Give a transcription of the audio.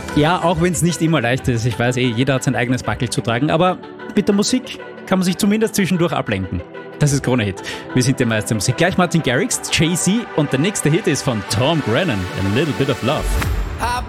Ja, auch wenn es nicht immer leicht ist. Ich weiß jeder hat sein eigenes Backel zu tragen, aber mit der Musik kann man sich zumindest zwischendurch ablenken. Das ist Krone-Hit. Wir sind der Meister der Musik. Gleich Martin Garrix, Jay-Z und der nächste Hit ist von Tom Grennan, A Little Bit of Love.